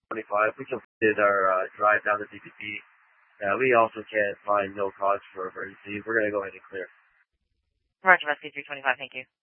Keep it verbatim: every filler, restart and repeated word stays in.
twenty-five. We completed our uh, drive down to D P P. Uh, we also can't find no cause for emergency. We're going to go ahead and clear. Roger, Rescue three twenty-five, thank you.